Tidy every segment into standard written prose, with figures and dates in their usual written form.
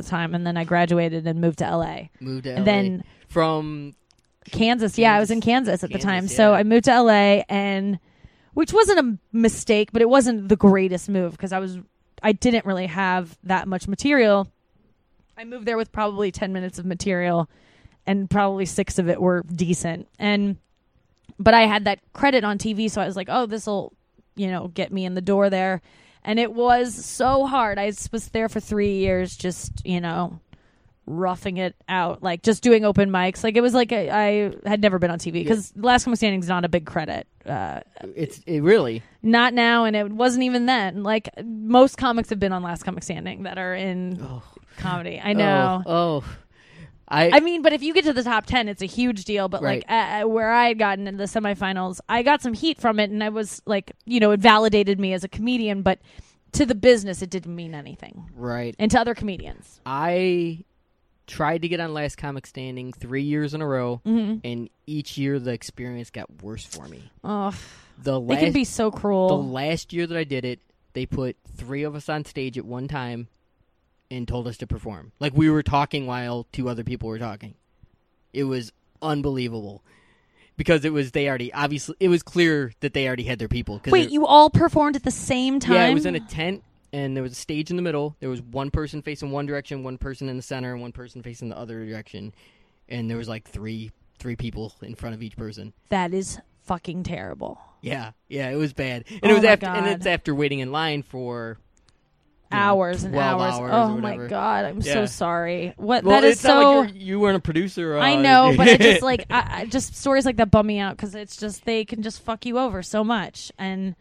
time, and then I graduated and moved to LA. And then from Kansas. Yeah, I was in Kansas at the time. Yeah. So I moved to LA, and which wasn't a mistake, but it wasn't the greatest move because I didn't really have that much material. I moved there with probably 10 minutes of material, and probably 6 of it were decent. But I had that credit on TV, so I was like, oh, this will, get me in the door there. And it was so hard. I was there for 3 years, just, roughing it out, like just doing open mics. Like it was like I had never been on TV because Last Comic Standing is not a big credit. It really not now, and it wasn't even then. Like most comics have been on Last Comic Standing that are in comedy. I know. I mean, but if you get to the top 10, it's a huge deal. But like where I had gotten in the semifinals, I got some heat from it, and I was like, it validated me as a comedian. But to the business, it didn't mean anything. Right. And to other comedians, I tried to get on Last Comic Standing 3 years in a row, and each year the experience got worse for me. Oh, they can be so cruel. The last year that I did it, they put 3 of us on stage at one time and told us to perform. Like we were talking while 2 other people were talking. It was unbelievable. Because it was clear that they already had their people. Wait, you all performed at the same time? Yeah, it was in a tent. And there was a stage in the middle. There was one person facing one direction, one person in the center, and one person facing the other direction. And there was like three people in front of each person. That is fucking terrible. Yeah, it was bad. And it was it's after waiting in line for hours and hours. Oh my god, I'm so sorry. That is so. Not like you weren't a producer. I know, but it just like just stories like that bum me out because it's just they can just fuck you over so much and.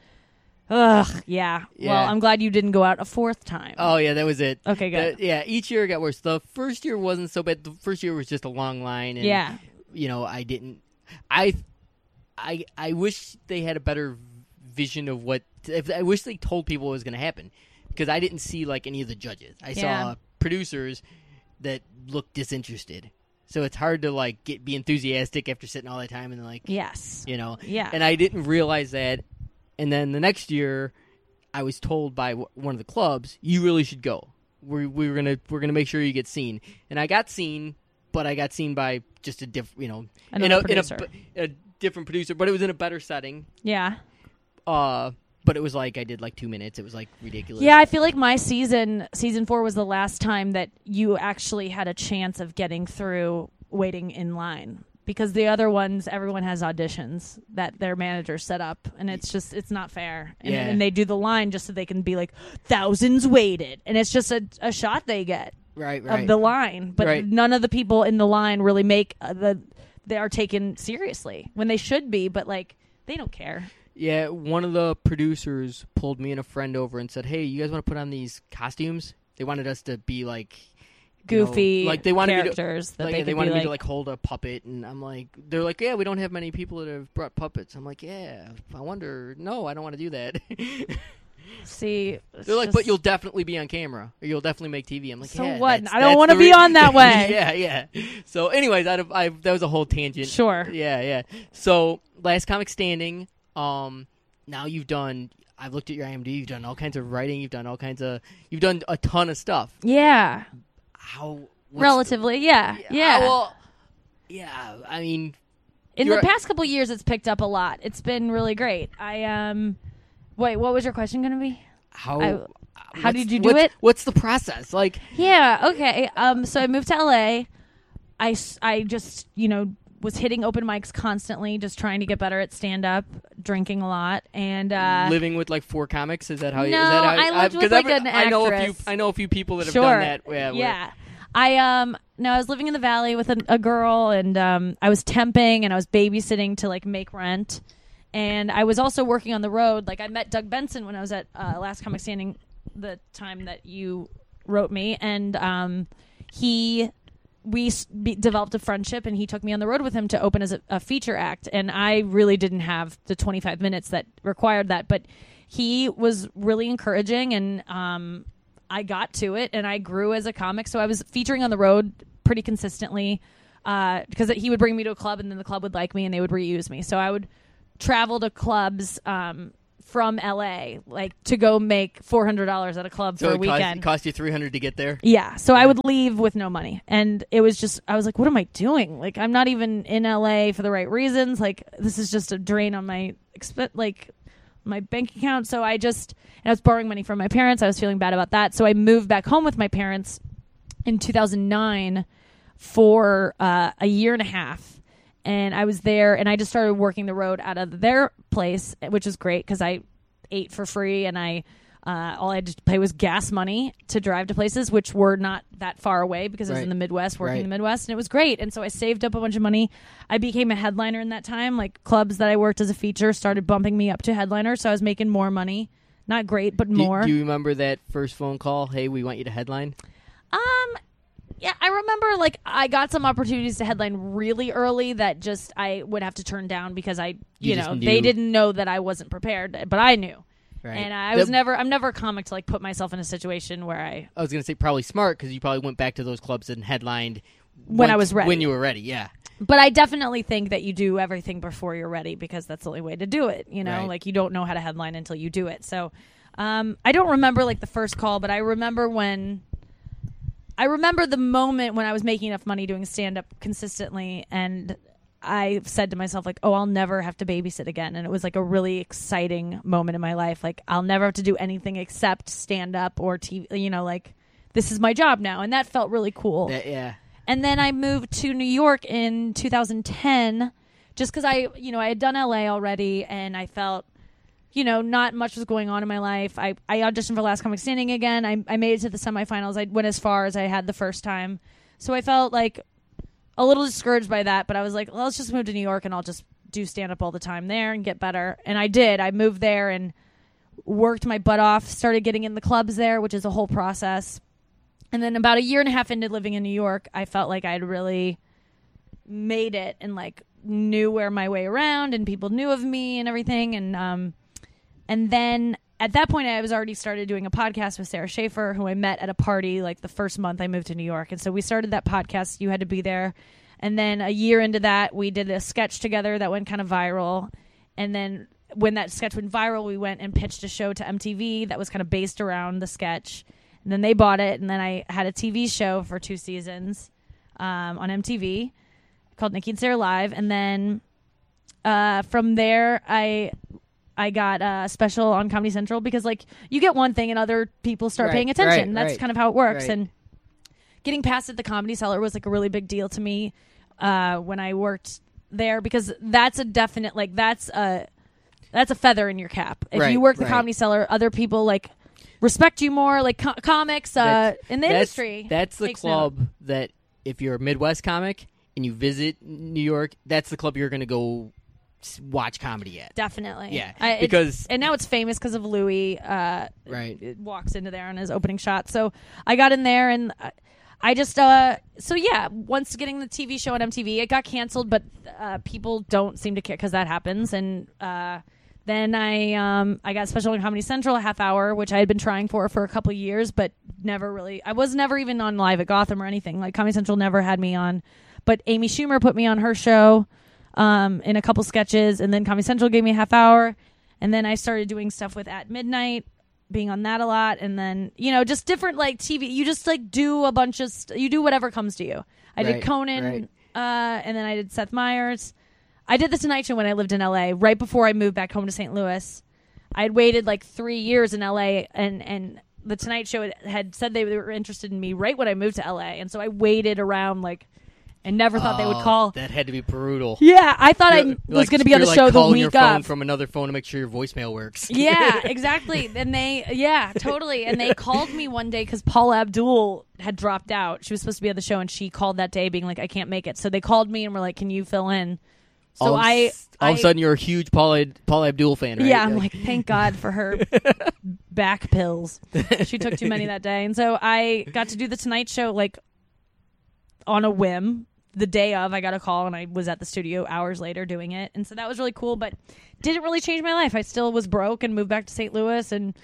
Yeah. Well, I'm glad you didn't go out a 4th time. Oh, yeah, that was it. Okay, good. Each year it got worse. The first year wasn't so bad. The first year was just a long line. And, I didn't... I wish they had a better vision of what... I wish they told people what was going to happen. Because I didn't see, like, any of the judges. I saw producers that looked disinterested. So it's hard to, like, be enthusiastic after sitting all that time and, like... Yes. Yeah. And I didn't realize that. And then the next year, I was told by one of the clubs, "You really should go. We're gonna make sure you get seen." And I got seen, but I got seen by just a different, a different producer. But it was in a better setting. Yeah. But it was like I did like 2 minutes. It was like ridiculous. Yeah, I feel like my season 4 was the last time that you actually had a chance of getting through waiting in line. Because the other ones, everyone has auditions that their managers set up, and it's not fair. And they do the line just so they can be like, thousands waited. And it's just a shot they get of the line. But none of the people in the line really make they are taken seriously when they should be, but like they don't care. Yeah, one of the producers pulled me and a friend over and said, "Hey, you guys want to put on these costumes?" They wanted us to be like... goofy like they wanted characters me to, that they wanted me to like hold a puppet, and I'm like, they're like, yeah, we don't have many people that have brought puppets. I'm like, yeah, I wonder. No, I don't want to do that. See, they're like, but you'll definitely be on camera, or you'll definitely make TV. I'm like, so yeah, what? I don't want to be on that way. Yeah. So, anyways, that was a whole tangent. Sure. Yeah. So, Last Comic Standing. Now you've done. I've looked at your IMDb. You've done all kinds of writing. You've done a ton of stuff. Yeah. Relatively, yeah. Well, yeah. I mean, in the past couple years, it's picked up a lot. It's been really great. Wait, what was your question going to be? How did you do it? What's the process like? Yeah. Okay. So I moved to LA. I just was hitting open mics constantly, just trying to get better at stand up, drinking a lot, and living with like 4 comics. Is that how? No, I lived with like an actress. I know a few people that have done that. Yeah. I was living in the Valley with a girl, and I was temping and I was babysitting to like make rent, and I was also working on the road. Like I met Doug Benson when I was at Last Comic Standing, the time that you wrote me, and we developed a friendship, and he took me on the road with him to open as a feature act, and I really didn't have the 25 minutes that required that, but he was really encouraging, and I got to it, and I grew as a comic. So I was featuring on the road pretty consistently because he would bring me to a club, and then the club would like me, and they would reuse me. So I would travel to clubs from LA, like to go make $400 at a club So for a it weekend. cost you $300 to get there? Yeah, so I would leave with no money, and it was just I was like, what am I doing? Like, I'm not even in LA for the right reasons. Like, this is just a drain on my my bank account. So I was borrowing money from my parents. I was feeling bad about that, so I moved back home with my parents in 2009 for a year and a half. And I was there, and I just started working the road out of their place, which was great because I ate for free, and all I had to pay was gas money to drive to places which were not that far away because I was in the Midwest, working in the Midwest, and it was great. And so I saved up a bunch of money. I became a headliner in that time. Like, clubs that I worked as a feature started bumping me up to headliner, so I was making more money. Not great, but more. Do you remember that first phone call? Hey, we want you to headline? Yeah, I remember, like, I got some opportunities to headline really early that just I would have to turn down because they didn't know that I wasn't prepared, but I knew. Right. And I'm never a comic to, like, put myself in a situation where I was going to say probably smart because you probably went back to those clubs and headlined when I was ready. When you were ready, yeah. But I definitely think that you do everything before you're ready because that's the only way to do it, Right. Like, you don't know how to headline until you do it. So I don't remember, like, the first call, but I remember the moment when I was making enough money doing stand-up consistently, and I said to myself, like, oh, I'll never have to babysit again. And it was, like, a really exciting moment in my life. Like, I'll never have to do anything except stand-up or TV, like, this is my job now. And that felt really cool. Yeah. And then I moved to New York in 2010 just because I had done LA already, and I felt not much was going on in my life. I auditioned for Last Comic Standing again. I made it to the semifinals. I went as far as I had the first time. So I felt like a little discouraged by that, but I was like, well, let's just move to New York and I'll just do stand-up all the time there and get better. And I did. I moved there and worked my butt off, started getting in the clubs there, which is a whole process. And then about a year and a half into living in New York, I felt like I'd really made it and, like, knew where my way around, and people knew of me and everything. And then at that point, I was already started doing a podcast with Sarah Schaefer, who I met at a party like the first month I moved to New York. And so we started that podcast, You Had to Be There. And then a year into that, we did a sketch together that went kind of viral. And then when that sketch went viral, we went and pitched a show to MTV that was kind of based around the sketch. And then they bought it. And then I had a TV show for 2 seasons on MTV called Nikki and Sarah Live. And then from there, I got a special on Comedy Central because, like, you get one thing and other people start paying attention. That's kind of how it works. And getting past at the Comedy Cellar was, like, a really big deal to me when I worked there because that's a definite, like, that's a feather in your cap. If you work the Comedy Cellar, other people, like, respect you more, like comics in the industry. That's the club that if you're a Midwest comic and you visit New York, that's the club you're going to go watch comedy at. Definitely. Yeah. And now it's famous because of Louis. It walks into there on his opening shot. So I got in there and I just, once getting the TV show on MTV, it got canceled, but people don't seem to care because that happens. And then I got special on Comedy Central, a half hour, which I had been trying for a couple of years, but I was never even on Live at Gotham or anything. Like, Comedy Central never had me on. But Amy Schumer put me on her show in a couple sketches, and then Comedy Central gave me a half hour, and then I started doing stuff with At Midnight, being on that a lot, and then, just different, like, TV. You just, like, do a bunch of you do whatever comes to you. I did Conan, and then I did Seth Meyers. I did The Tonight Show when I lived in LA, right before I moved back home to St. Louis. I had waited, like, 3 years in LA, and The Tonight Show had said they were interested in me right when I moved to LA, and so I waited around, like, and never thought they would call. That had to be brutal. Yeah, I thought I was going to be on the show the week your phone from another phone to make sure your voicemail works. Yeah, exactly. And totally. And they called me one day because Paula Abdul had dropped out. She was supposed to be on the show, and she called that day being like, I can't make it. So they called me and were like, can you fill in? So all of a sudden, you're a huge Paula Abdul fan, right? Yeah, I'm like, thank God for her back pills. She took too many that day. And so I got to do The Tonight Show, like, on a whim. The day of, I got a call, and I was at the studio hours later doing it. And so that was really cool, but didn't really change my life. I still was broke and moved back to St. Louis. And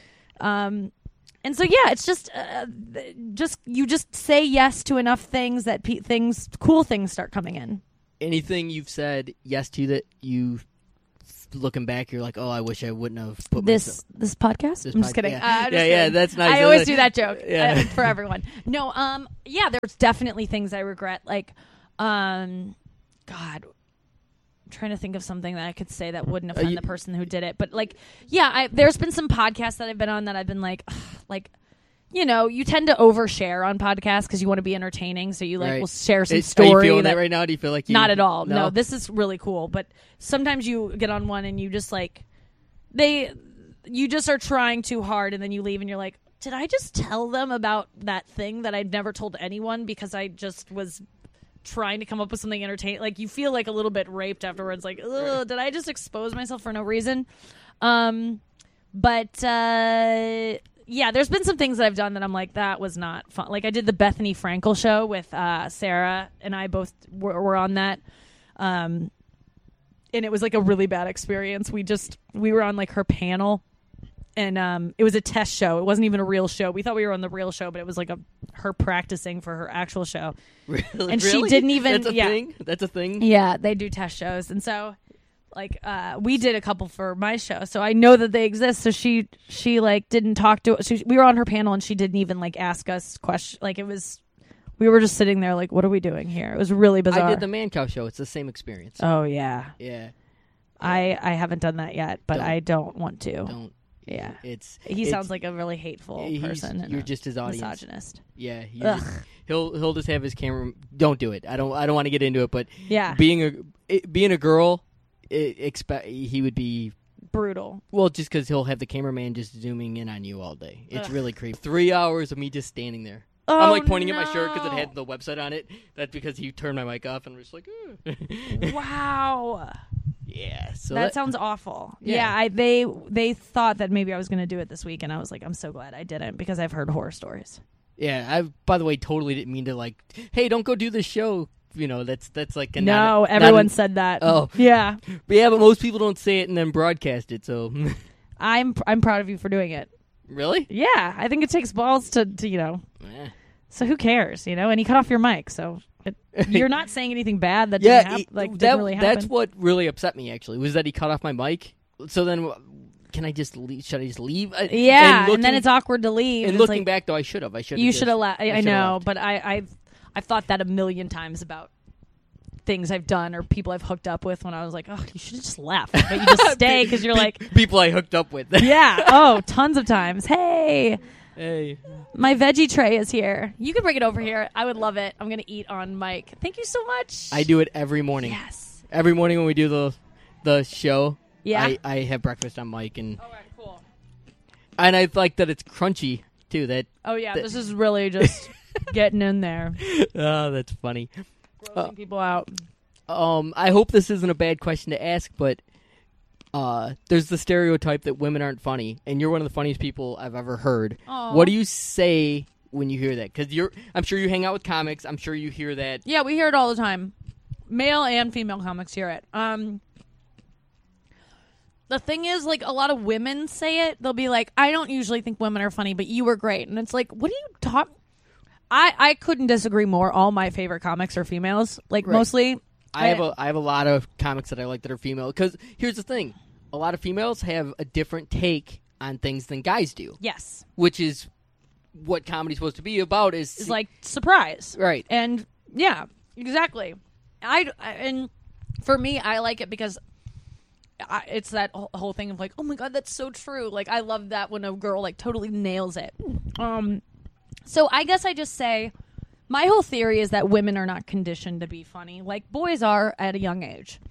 so, yeah, it's just you just say yes to enough things that cool things start coming in. Anything you've said yes to that you looking back, you're like, oh, I wish I wouldn't have put this podcast. I'm just kidding. I'm just kidding. That's nice. I always do that joke for everyone. No, there's definitely things I regret. Like, God, I'm trying to think of something that I could say that wouldn't offend the person who did it. But like, there's been some podcasts that I've been on that I've been like, you know, you tend to overshare on podcasts because you want to be entertaining. So you will share some story. Are you feeling that right now? Do you feel like not at all? No, this is really cool. But sometimes you get on one and you just you just are trying too hard, and then you leave and you're like, did I just tell them about that thing that I'd never told anyone because I just was trying to come up with something entertaining? Like, you feel like a little bit raped afterwards. Like, ugh, did I just expose myself for no reason? There's been some things that I've done that I'm like, that was not fun. Like, I did the Bethany Frankel show with Sarah, and I both were on that. And it was like a really bad experience. We were on like her panel, and it was a test show. It wasn't even a real show. We thought we were on the real show, but it was like her practicing for her actual show. Really? And she didn't even. That's a thing? That's a thing? Yeah, they do test shows. And so, like, we did a couple for my show, so I know that they exist. So she like didn't talk to us. We were on her panel, and she didn't even like ask us questions. Like, we were just sitting there like, what are we doing here? It was really bizarre. I did the Man Cow show. It's the same experience. Oh yeah. Yeah. I haven't done that yet, but I don't want to. Don't. Yeah. He sounds like a really hateful person. You're just his audience. Misogynist. Yeah. He'll just have his camera. Don't do it. I don't want to get into it, but yeah. Being a girl, he would be brutal. Well, just because he'll have the cameraman just zooming in on you all day. It's really creepy. 3 hours of me just standing there. Oh, I'm like pointing at my shirt because it had the website on it. That's because he turned my mic off, and I'm just like, wow. Yeah. So that sounds awful. Yeah. They thought that maybe I was going to do it this week, and I was like, I'm so glad I didn't, because I've heard horror stories. Yeah. I, by the way, totally didn't mean to like, hey, don't go do this show. You know, that's like a everyone said that. Oh. Yeah. But most people don't say it and then broadcast it, so. I'm proud of you for doing it. Really? Yeah. I think it takes balls to you know. So who cares, you know? And he cut off your mic, so you're not saying anything bad that didn't happen. Didn't really happen. That's what really upset me, actually, was that he cut off my mic. So then, can I just leave? Should I just leave? Yeah, and then it's awkward to leave. And looking back, though, I should have. You should have left. I know, left. But I've thought that a million times about things I've done or people I've hooked up with when I was like, oh, you should have just left. But you just stay because you're like... People I hooked up with. Yeah. Oh, tons of times. Hey. Hey. My veggie tray is here. You can bring it over here. I would love it. I'm going to eat on mic. Thank you so much. I do it every morning. Yes. Every morning when we do the show, yeah. I have breakfast on mic. And, all right, cool. And I like that it's crunchy, too. Oh, yeah. This is really just getting in there. Oh, that's funny. Grossing people out. I hope this isn't a bad question to ask, but there's the stereotype that women aren't funny, and you're one of the funniest people I've ever heard. Aww. What do you say when you hear that? Because I'm sure you hang out with comics. I'm sure you hear that. Yeah, we hear it all the time. Male and female comics hear it. The thing is, like, a lot of women say it. They'll be like, I don't usually think women are funny, but you were great. And it's like, what are you talking? I couldn't disagree more. All my favorite comics are females. Like, right. Mostly. I have a lot of comics that I like that are female. Because here's the thing. A lot of females have a different take on things than guys do. Yes. Which is what comedy's supposed to be about. Is like surprise. Right. And, yeah, exactly. And for me, I like it because it's that whole thing of like, oh, my God, that's so true. Like, I love that when a girl, like, totally nails it. So I guess I just say my whole theory is that women are not conditioned to be funny like boys are at a young age.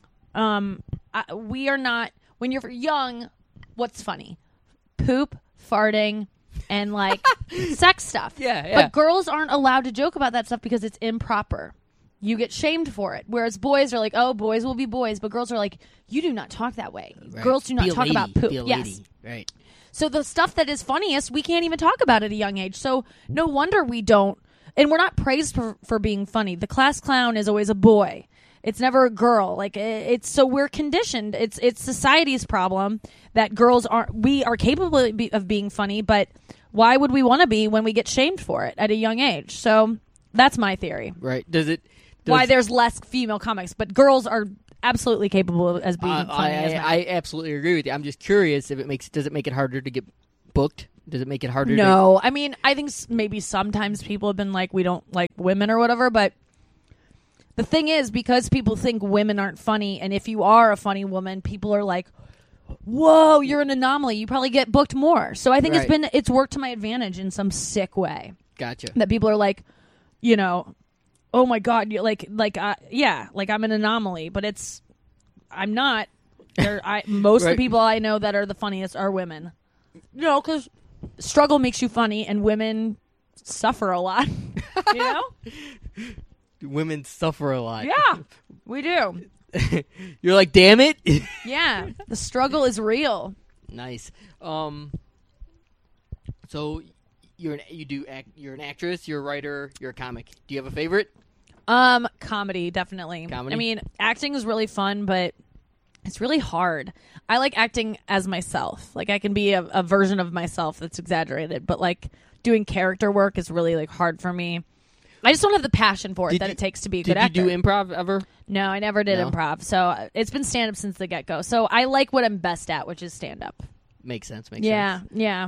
We are not. When you're young, what's funny? Poop, farting, and like sex stuff. Yeah. But girls aren't allowed to joke about that stuff because it's improper. You get shamed for it. Whereas boys are like, oh, boys will be boys. But girls are like, you do not talk that way. Right. Girls do not talk about poop. Be a lady. Yes. Right. So the stuff that is funniest, we can't even talk about at a young age. So no wonder we don't. And we're not praised for being funny. The class clown is always a boy. It's never a girl. Like it's so we're conditioned. It's society's problem that girls aren't. We are capable of being funny, but why would we want to be when we get shamed for it at a young age? So that's my theory. Right. Why there's less female comics, but girls are absolutely capable as being funny as men. I absolutely agree with you. I'm just curious if does it make it harder to get booked? Does it make it harder? No, I mean, I think maybe sometimes people have been like, we don't like women or whatever, but the thing is, because people think women aren't funny, and if you are a funny woman, people are like, whoa, you're an anomaly. You probably get booked more. So I think it's worked to my advantage in some sick way. Gotcha. That people are like, you know, oh my God, you're like I'm an anomaly, but I'm not. Most of the people I know that are the funniest are women. No, because struggle makes you funny, and women suffer a lot. You know? Women suffer a lot. Yeah, we do. You're like, damn it. Yeah, the struggle is real. Nice. So you're an actress, you're a writer, you're a comic. Do you have a favorite? Comedy, definitely. Comedy? I mean, acting is really fun, but it's really hard. I like acting as myself. Like, I can be a version of myself that's exaggerated, but like doing character work is really like hard for me. I just don't have the passion for it it takes to be a good actor. Did you do improv ever? No, I never did improv. So it's been stand-up since the get-go. So I like what I'm best at, which is stand-up. Makes sense. Yeah.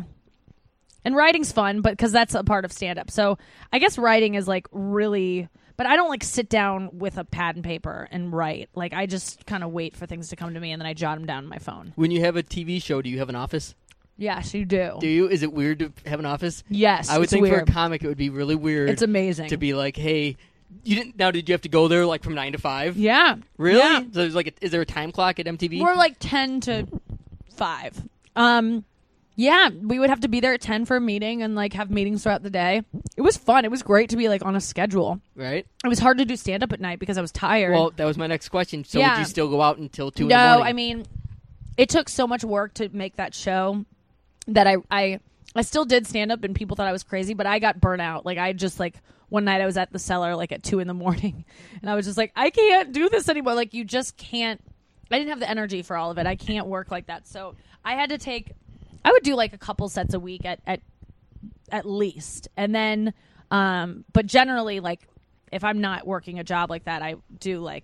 And writing's fun, but because that's a part of stand-up. So I guess writing is like really... But I don't like sit down with a pad and paper and write. Like, I just kind of wait for things to come to me, and then I jot them down on my phone. When you have a TV show, do you have an office? Yes, you do. Do you? Is it weird to have an office? Yes, I would it's think weird. for a comic it would be really weird. It's amazing. To be like, hey, you didn't. Now, did you have to go there like from 9 to 5? Yeah. Really? Yeah. So there's like, is there a time clock at MTV? We're like 10 to 5. Yeah, we would have to be there at 10 for a meeting and like have meetings throughout the day. It was fun. It was great to be like on a schedule. Right. It was hard to do stand up at night because I was tired. Well, that was my next question. So Yeah. would you still go out until 2 in the No, morning? I mean, it took so much work to make that show that I still did stand up and people thought I was crazy, but I got burnt out. Like, I just like one night I was at the Cellar like at 2 in the morning and I was just like, I can't do this anymore. Like, you just can't. I didn't have the energy for all of it. I can't work like that. So I had to I would do like a couple sets a week at least. And then, but generally, like, if I'm not working a job like that, I do like,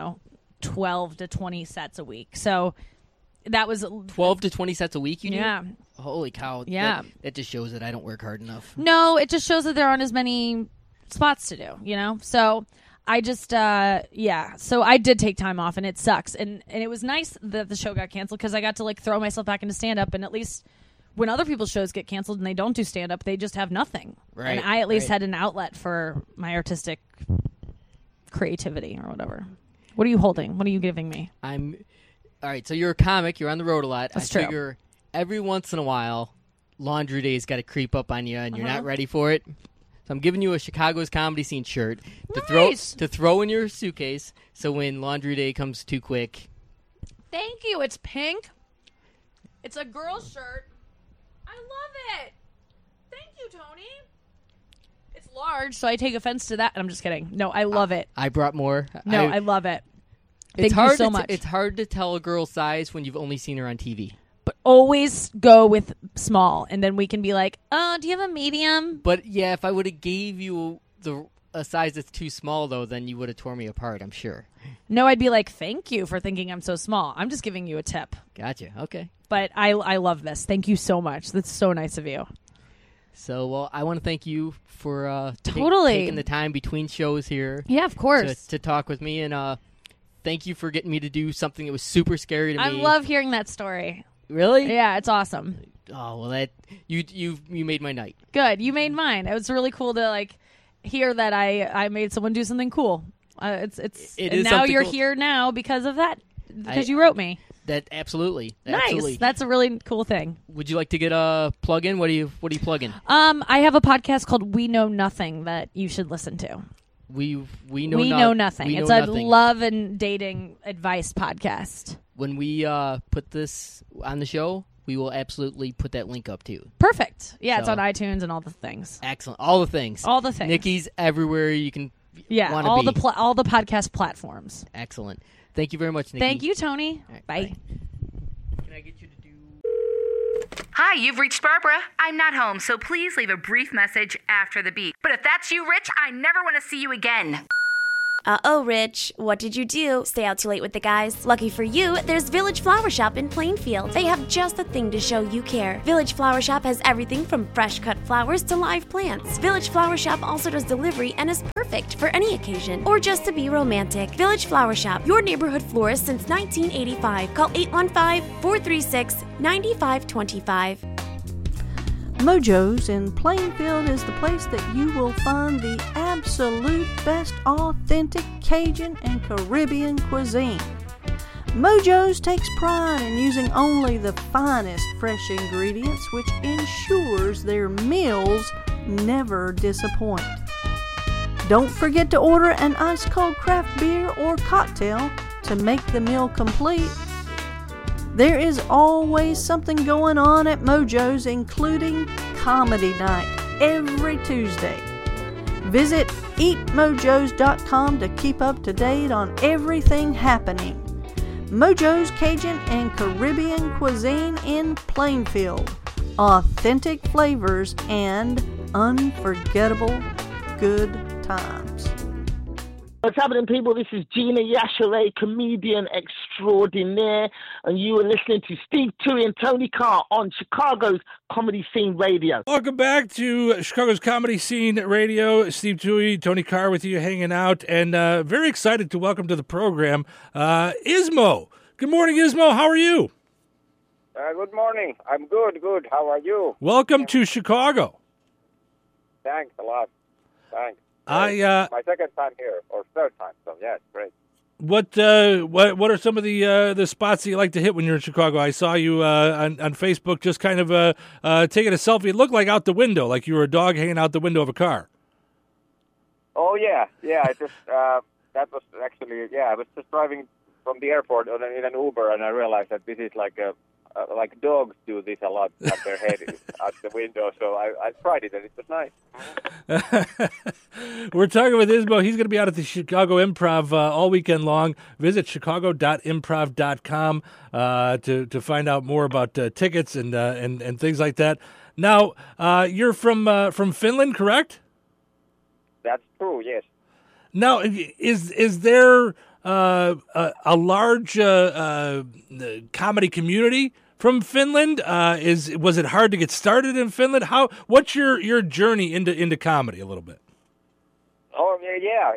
12 to 20 sets a week. So that was 12 to 20 sets a week you do? Yeah. Holy cow. Yeah. That just shows that I don't work hard enough. No, it just shows that there aren't as many spots to do, So I just, So I did take time off, and it sucks. And it was nice that the show got canceled because I got to like throw myself back into stand up, and at least when other people's shows get canceled and they don't do stand up, they just have nothing. Right. And I at least had an outlet for my artistic creativity or whatever. What are you holding? What are you giving me? All right, so you're a comic. You're on the road a lot. That's I true. figure every once in a while, laundry day's got to creep up on you, and you're not ready for it. So I'm giving you a Chicago's Comedy Scene shirt to throw in your suitcase. So when laundry day comes too quick, Thank you. It's pink. It's a girl's shirt. I love it. Thank you, Tony. It's large, so I take offense to that. I'm just kidding. No, I love it. I brought more. No, I love it. It's Thank you hard so much. It's hard to tell a girl's size when you've only seen her on TV. But always go with small, and then we can be like, oh, do you have a medium? But yeah, if I would have gave you a size that's too small, though, then you would have torn me apart, I'm sure. No, I'd be like, thank you for thinking I'm so small. I'm just giving you a tip. Gotcha. Okay. But I love this. Thank you so much. That's so nice of you. So, well, I want to thank you for taking the time between shows here. Yeah, of course. To talk with me, and thank you for getting me to do something that was super scary to me. I love hearing that story. Really? Yeah, it's awesome. Oh, well, that you made my night. Good. You made mine. It was really cool to like hear that I made someone do something cool. It and is now you're cool. Here now because of that. Because you wrote me. That absolutely. Nice. Absolutely. That's a really cool thing. Would you like to get a plug in? What do you plug in? I have a podcast called We Know Nothing that you should listen to. We know nothing. We it's know a nothing. love and dating advice podcast. When we put this on the show, we will absolutely put that link up too. Perfect. Yeah, it's So- on iTunes and all the things. Excellent. All the things. All the things. Nikki's everywhere you can. Yeah, wanna all be. all the podcast platforms. Excellent. Thank you very much, Nikki. Thank you, Tony. All right, bye. Can I get you to do? Hi, you've reached Barbara. I'm not home, so please leave a brief message after the beep. But if that's you, Rich, I never want to see you again. Uh-oh, Rich. What did you do? Stay out too late with the guys? Lucky for you, there's Village Flower Shop in Plainfield. They have just the thing to show you care. Village Flower Shop has everything from fresh cut flowers to live plants. Village Flower Shop also does delivery and is perfect for any occasion or just to be romantic. Village Flower Shop, your neighborhood florist since 1985. Call 815-436-9525. Mojo's in Plainfield is the place that you will find the absolute best authentic Cajun and Caribbean cuisine. Mojo's takes pride in using only the finest fresh ingredients, which ensures their meals never disappoint. Don't forget to order an ice-cold craft beer or cocktail to make the meal complete. There is always something going on at Mojo's, including comedy night every Tuesday. Visit eatmojos.com to keep up to date on everything happening. Mojo's Cajun and Caribbean cuisine in Plainfield. Authentic flavors and unforgettable good times. What's happening, people? This is Gina Yashere, comedian extraordinaire, and you are listening to Steve Tui and Tony Carr on Chicago's Comedy Scene Radio. Welcome back to Chicago's Comedy Scene Radio. Steve Tui, Tony Carr with you hanging out, and very excited to welcome to the program Ismo. Good morning, Ismo. How are you? Good morning. I'm good. How are you? Welcome to Chicago. Thanks a lot. Thanks. My second time here, or third time, so yeah, it's great. What are some of the spots that you like to hit when you're in Chicago? I saw you on Facebook just kind of taking a selfie. It looked like out the window, like you were a dog hanging out the window of a car. Oh yeah. I just that was actually I was just driving from the airport in an Uber, and I realized that this is like dogs do this a lot, at their head out the window. So I tried it, and it was nice. We're talking with Ismo. He's going to be out at the Chicago Improv all weekend long. Visit chicago.improv.com to find out more about tickets and things like that. Now, you're from Finland, correct? That's true. Yes. Now, is there a large comedy community from Finland? Was it hard to get started in Finland? What's your journey into comedy a little bit? Oh yeah,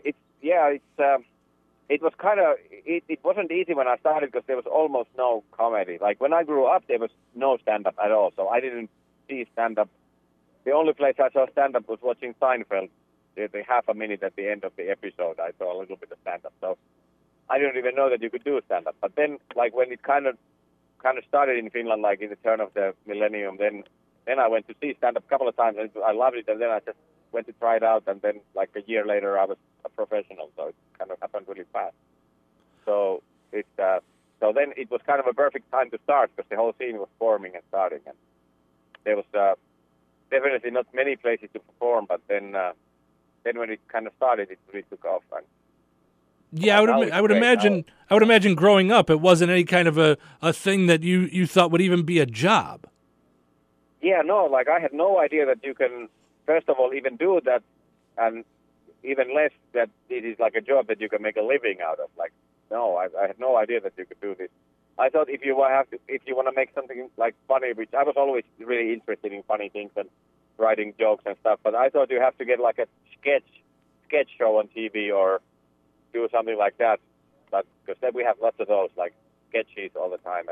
it was kind of it wasn't easy when I started because there was almost no comedy. Like when I grew up, there was no stand-up at all, so I didn't see stand-up. The only place I saw stand-up was watching Seinfeld. The half a minute at the end of the episode, I saw a little bit of stand-up. So I didn't even know that you could do stand-up. But then, like when it kind of started in Finland, like in the turn of the millennium, then I went to see stand-up a couple of times, and I loved it. And then I just went to try it out, and then like a year later, I was a professional. So it kind of happened really fast. So so then it was kind of a perfect time to start because the whole scene was forming and starting, and there was definitely not many places to perform. But then when it kind of started, it really took off. And yeah, I would imagine growing up, it wasn't any kind of a thing that you thought would even be a job. Yeah, no, like I had no idea that you can, first of all, even do that, and even less that it is like a job that you can make a living out of. Like, no, I had no idea that you could do this. I thought if you want to make something like funny, which I was always really interested in funny things and writing jokes and stuff, but I thought you have to get like a sketch show on TV or do something like that. But because then we have lots of those like sketches all the time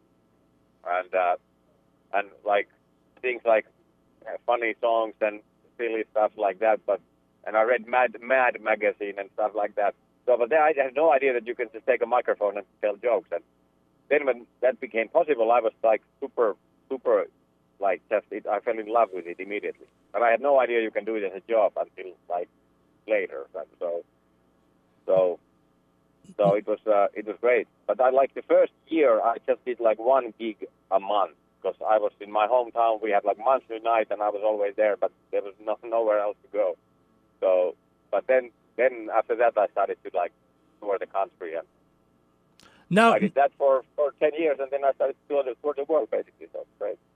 and like things like funny songs and silly stuff like that. And I read Mad magazine and stuff like that. So, but then I had no idea that you can just take a microphone and tell jokes. And then when that became possible, I was like super, like I fell in love with it immediately. But I had no idea you can do it as a job until like later. So it was great. But I like the first year, I just did like one gig a month because I was in my hometown. We had like monthly night, and I was always there, but there was nowhere else to go. So, but then after that, I started to like tour the country, and now I did that for 10 years, and then I started to tour the world basically. So it's great.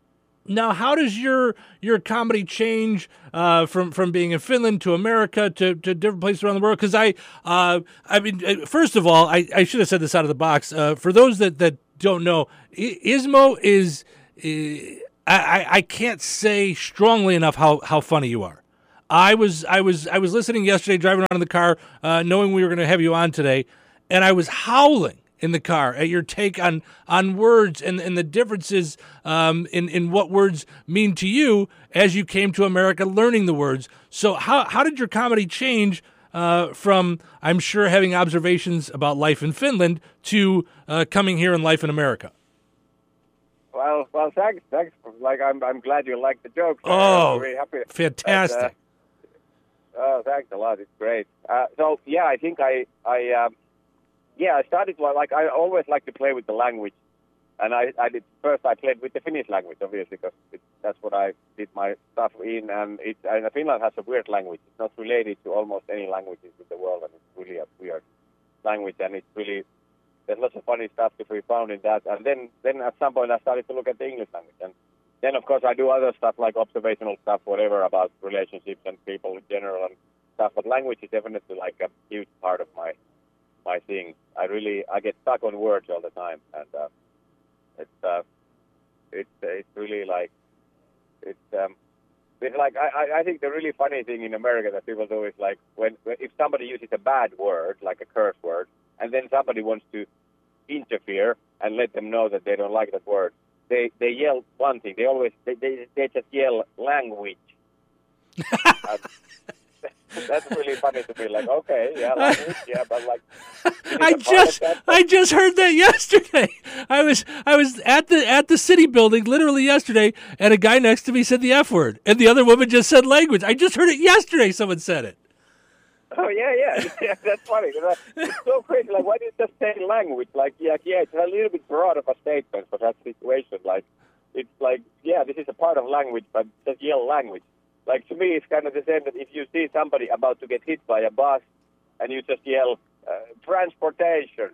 Now, how does your comedy change from being in Finland to America to different places around the world? Because I mean, first of all, I should have said this out of the box. For those that don't know, Ismo is I can't say strongly enough how funny you are. I was listening yesterday, driving around in the car, knowing we were going to have you on today, and I was howling in the car at your take on words and the differences in what words mean to you as you came to America learning the words. So how did your comedy change from, I'm sure, having observations about life in Finland to coming here and life in America? Well, thanks. Like, I'm glad you liked the joke. Oh, I'm very happy. Fantastic. Oh, thanks a lot. It's great. So yeah, I think I started like I always like to play with the language, and I did first. I played with the Finnish language, obviously, because that's what I did my stuff in. And Finland has a weird language. It's not related to almost any languages in the world, and it's really a weird language. And it's really there's lots of funny stuff to be found in that. And then at some point I started to look at the English language, and then of course I do other stuff like observational stuff, whatever about relationships and people in general and stuff. But language is definitely like a huge part of my thing. I get stuck on words all the time, and it's really like it's like I think the really funny thing in America that people do is like when if somebody uses a bad word like a curse word, and then somebody wants to interfere and let them know that they don't like that word, they yell one thing. They just yell language. That's really funny to me. Like, okay, yeah, language, yeah, but like, I just heard that yesterday. I was at the city building literally yesterday, and a guy next to me said the F word, and the other woman just said language. I just heard it yesterday. Someone said it. Oh yeah, that's funny. It's so crazy. Like, why did you just say language? Like, yeah, it's a little bit broad of a statement for that situation. Like, it's like, yeah, this is a part of language, but just yell language. Like, to me, it's kind of the same that if you see somebody about to get hit by a bus and you just yell, transportation.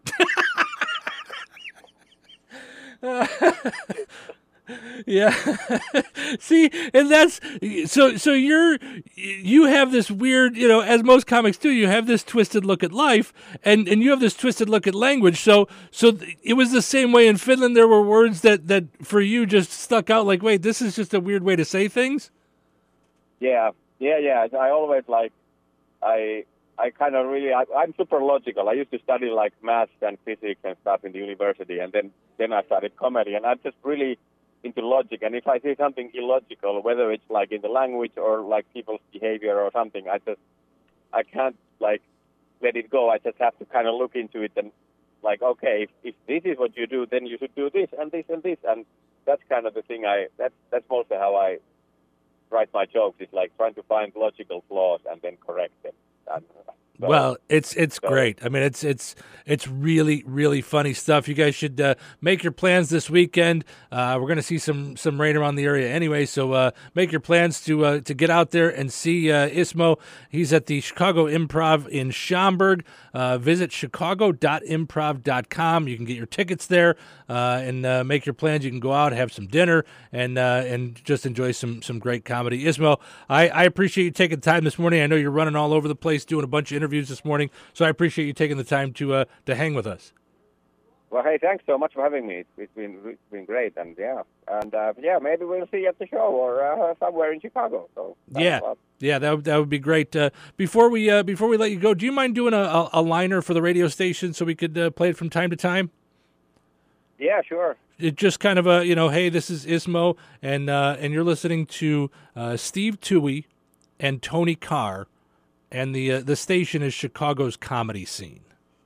Yeah. See, and that's so you have this weird, as most comics do, you have this twisted look at life, and you have this twisted look at language. So it was the same way in Finland. There were words that for you just stuck out like, wait, this is just a weird way to say things. Yeah. I always I kind of really, I'm super logical. I used to study like maths and physics and stuff in the university, and then I started comedy, and I'm just really into logic. And if I see something illogical, whether it's like in the language or like people's behavior or something, I can't like let it go. I just have to kind of look into it and like, okay, if this is what you do, then you should do this and this and this, and that's kind of the thing. That's mostly how I write my jokes. It's like trying to find logical flaws and then correct them. Well, it's great. I mean, it's really, really funny stuff. You guys should make your plans this weekend. We're going to see some rain around the area anyway, so make your plans to get out there and see Ismo. He's at the Chicago Improv in Schaumburg. Visit chicago.improv.com. You can get your tickets there and make your plans. You can go out, have some dinner, and just enjoy some great comedy. Ismo, I appreciate you taking time this morning. I know you're running all over the place doing a bunch of interviews this morning, so I appreciate you taking the time to hang with us. Well, hey, thanks so much for having me. It's been great, and maybe we'll see you at the show or somewhere in Chicago. So yeah, that would be great. Before we let you go, do you mind doing a liner for the radio station so we could play it from time to time? Yeah, sure. It just kind of hey, this is Ismo, and you're listening to Steve Toohey and Tony Carr. And the station is Chicago's comedy scene.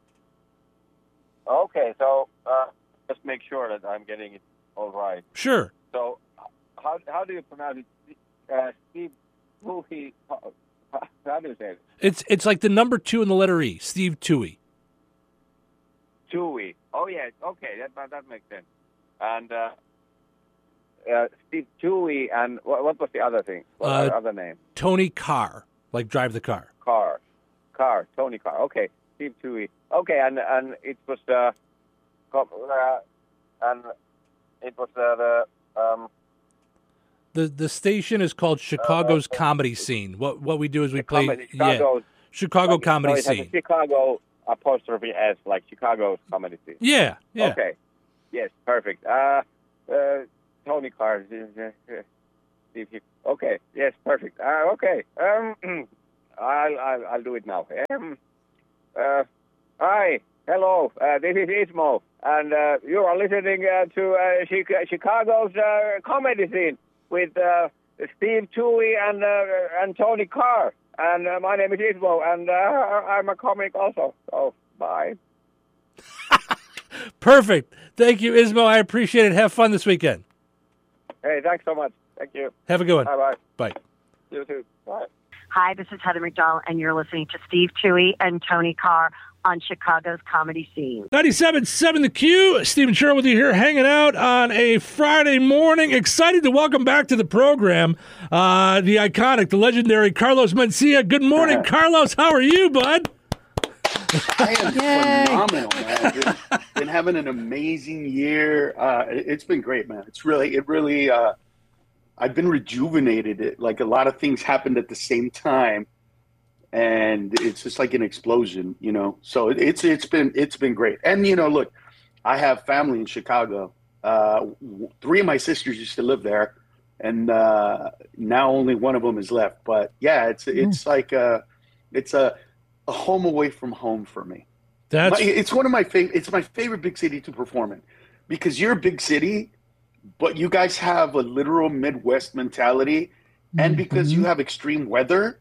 Okay, so just make sure that I'm getting it all right. Sure. So how do you pronounce it? Steve Toohey. How do you say it? It's like the number 2 in the letter E. Steve Toohey. Toohey. Oh yeah. Okay, that makes sense. And Steve Toohey, and what was the other thing? What was the other name? Tony Carr, like drive the car. Tony Carr. Okay, Steve Toohey. Okay, and it was the the station is called Chicago's Comedy Scene. What we do is we play Chicago Comedy so it has Scene. a Chicago apostrophe S, like Chicago's Comedy Scene. Yeah. Okay. Yes, perfect. Tony Carr. Okay. Yes, perfect. Okay. I'll do it now. Hi. Hello. This is Ismo, and you are listening to Chicago's Comedy Scene with Steve Chewy and Tony Carr. And my name is Ismo, and I'm a comic also. So, bye. Perfect. Thank you, Ismo. I appreciate it. Have fun this weekend. Hey, thanks so much. Thank you. Have a good one. Bye-bye. Bye. You too. Bye. Hi, this is Heather McDonald, and you're listening to Steve Chewy and Tony Carr on Chicago's Comedy Scene. 97.7 The Q. Stephen Sherrill with you here, hanging out on a Friday morning. Excited to welcome back to the program the iconic, the legendary Carlos Mencia. Good morning, Carlos. How are you, bud? I am phenomenal, man. Been having an amazing year. It's been great, man. It really. I've been rejuvenated. Like a lot of things happened at the same time, and it's just like an explosion, you know. So it's been great. And you know, look, I have family in Chicago. 3 of my sisters used to live there, and now only one of them is left. But yeah, it's like it's a home away from home for me. It's one of my favorite. It's my favorite big city to perform in, because you're a big city, but you guys have a literal Midwest mentality, and because you have extreme weather,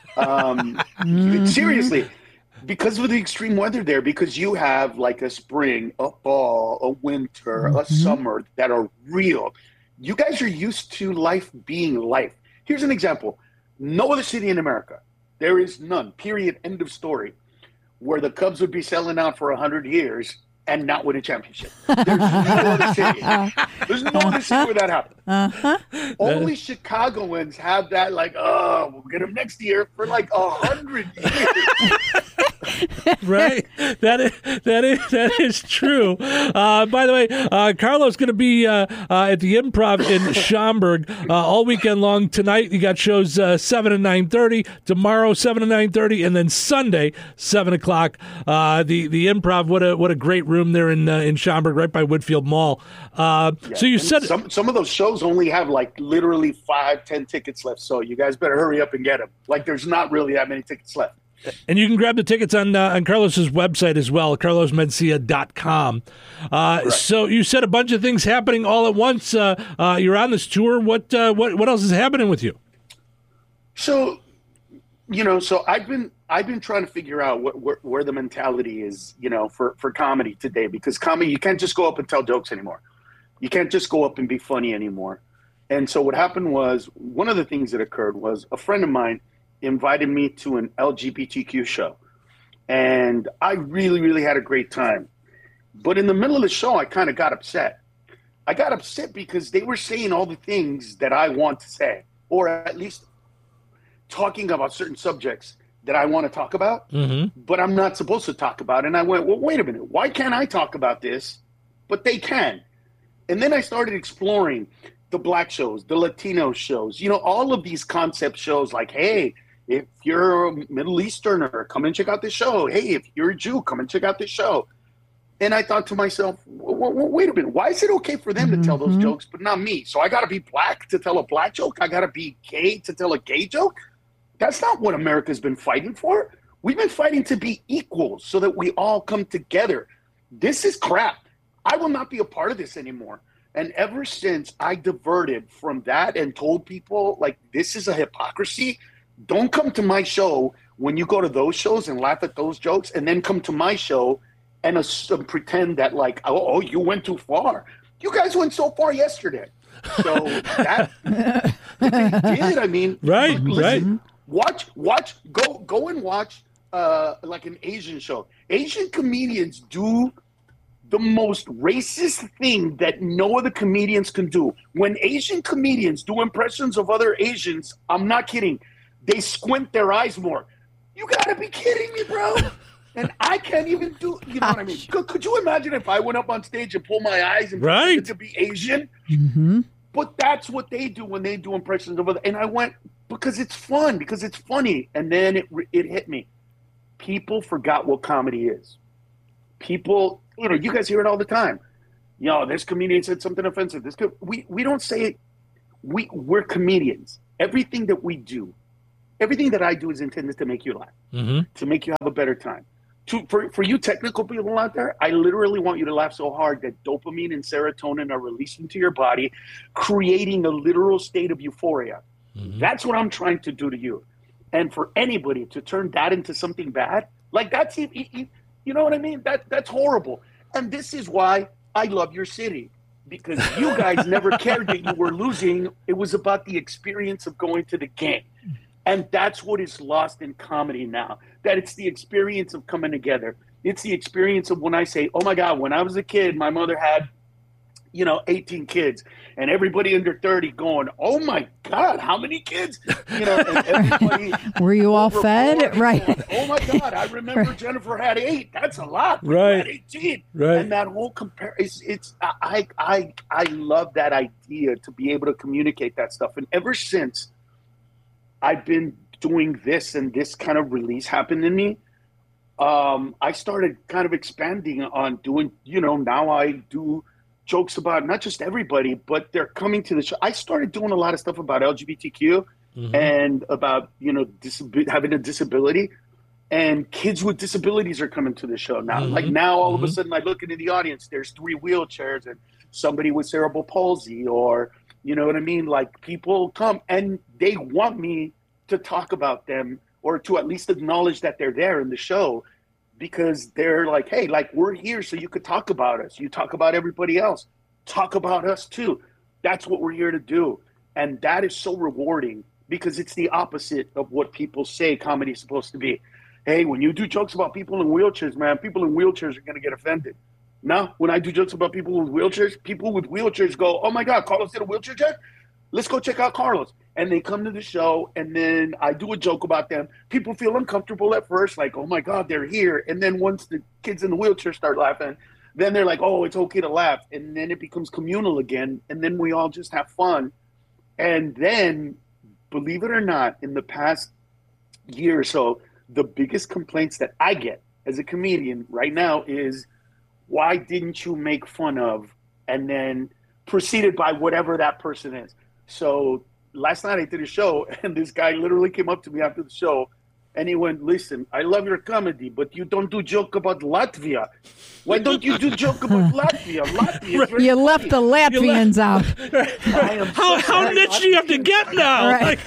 seriously, because of the extreme weather there, because you have like a spring, a fall, a winter, a summer that are real. You guys are used to life being life. Here's an example. No other city in America, there is none, period, end of story, where the Cubs would be selling out for 100 years and not win a championship. There's no other city. There's no other city where that happened. Only Chicagoans have that, like, oh, we'll get them next year for like 100 years. Right, that is true. By the way, Carlos going to be at the Improv in Schaumburg all weekend long. Tonight you got shows 7 and 9:30. Tomorrow 7 and 9:30, and then Sunday 7 o'clock. The Improv. What a great room there in Schaumburg, right by Woodfield Mall. So you said some of those shows only have like literally 5-10 tickets left. So you guys better hurry up and get them. Like there's not really that many tickets left. And you can grab the tickets on Carlos's website as well, carlosmencia.com. So you said a bunch of things happening all at once. You're on this tour. What else is happening with you? So, you know, I've been trying to figure out where the mentality is, you know, for comedy today, because comedy, you can't just go up and tell jokes anymore. You can't just go up and be funny anymore. And so what happened was, one of the things that occurred was a friend of mine invited me to an LGBTQ show, and I really, really had a great time. But in the middle of the show, I kind of got upset. I got upset because they were saying all the things that I want to say, or at least talking about certain subjects that I want to talk about, but I'm not supposed to talk about. And I went, well, wait a minute. Why can't I talk about this, but they can? And then I started exploring the Black shows, the Latino shows, you know, all of these concept shows like, hey, if you're a Middle Easterner, come and check out this show. Hey, if you're a Jew, come and check out this show. And I thought to myself, wait a minute. Why is it okay for them to tell those jokes, but not me? So I got to be black to tell a black joke? I got to be gay to tell a gay joke? That's not what America's been fighting for. We've been fighting to be equals so that we all come together. This is crap. I will not be a part of this anymore. And ever since I diverted from that and told people, like, this is a hypocrisy, don't come to my show when you go to those shows and laugh at those jokes, and then come to my show and pretend that, like, oh, you went too far. You guys went so far yesterday. So that they did. I mean, right, listen, Watch, go and watch like an Asian show. Asian comedians do the most racist thing that no other comedians can do. When Asian comedians do impressions of other Asians, I'm not kidding, they squint their eyes more. You gotta be kidding me, bro. And I can't even do, you know what I mean? Could you imagine if I went up on stage and pulled my eyes and pretended to be Asian? But that's what they do when they do impressions of other. And I went, because it's fun, because it's funny. And then it hit me. People forgot what comedy is. People, you guys hear it all the time. This comedian said something offensive. We don't say it. We're comedians. Everything that we do, everything that I do is intended to make you laugh, to make you have a better time. For you technical people out there, I literally want you to laugh so hard that dopamine and serotonin are released into your body, creating a literal state of euphoria. That's what I'm trying to do to you. And for anybody to turn that into something bad, like that's, you know what I mean? That's horrible. And this is why I love your city, because you guys never cared that you were losing. It was about the experience of going to the game. And that's what is lost in comedy now, that it's the experience of coming together. It's the experience of when I say, oh my God, when I was a kid, my mother had, 18 kids, and everybody under 30 going, oh my God, how many kids? And everybody. Were you all fed? Right. Going, oh my God, I remember Jennifer had 8. That's a lot. Right. Had 18. Right. And that whole I love that idea to be able to communicate that stuff. And ever since I've been doing this and this kind of release happened in me, I started kind of expanding on doing, now I do jokes about not just everybody, but they're coming to the show. I started doing a lot of stuff about LGBTQ and about, having a disability, and kids with disabilities are coming to the show now. Like now, all of a sudden I look into the audience, there's 3 wheelchairs and somebody with cerebral palsy, or, you know what I mean? Like people come and they want me to talk about them, or to at least acknowledge that they're there in the show, because they're like, hey, like we're here so you could talk about us. You talk about everybody else. Talk about us too. That's what we're here to do. And that is so rewarding, because it's the opposite of what people say comedy is supposed to be. Hey, when you do jokes about people in wheelchairs, man, people in wheelchairs are going to get offended. Now, when I do jokes about people with wheelchairs go, oh my God, Carlos did a wheelchair check? Let's go check out Carlos. And they come to the show, and then I do a joke about them. People feel uncomfortable at first, like, oh my God, they're here. And then once the kids in the wheelchair start laughing, then they're like, oh, it's okay to laugh. And then it becomes communal again. And then we all just have fun. And then, believe it or not, in the past year or so, the biggest complaints that I get as a comedian right now is, why didn't you make fun of, and then preceded by whatever that person is. So last night I did a show, and this guy literally came up to me after the show, and he went, listen, I love your comedy, but you don't do joke about Latvia. Why don't you do joke about Latvia? Latvia is very You left the Latvians out. How niche do you have to get now? Right.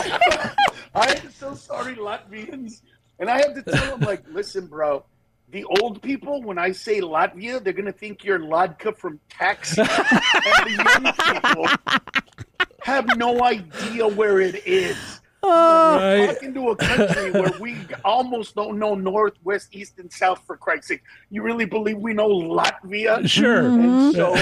I am so sorry, Latvians. And I have to tell them, like, listen, bro, the old people, when I say Latvia, they're going to think you're Ladka from Taxi. And the young people have no idea where it is. We're talking to a country where we almost don't know north, west, east, and south, for Christ's sake. You really believe we know Latvia? Sure. And so